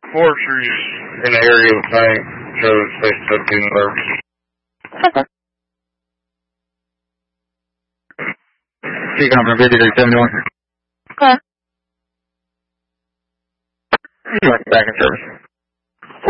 Foresters in the area of the tank show that they stuck in there. Okay. Speaking from 5371. Okay. Back in service.